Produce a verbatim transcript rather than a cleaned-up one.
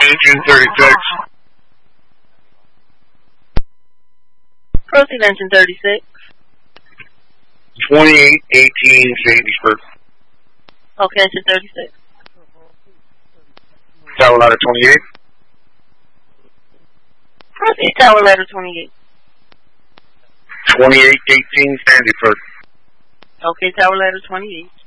Engine thirty-six. Proceed, engine thirty-six. twenty-eight eighteen Shadysburg. Okay, engine thirty-six. Tower ladder twenty-eight. Proceed, tower ladder twenty-eight. twenty-eight eighteen Sandyford. Okay, tower ladder twenty-eight.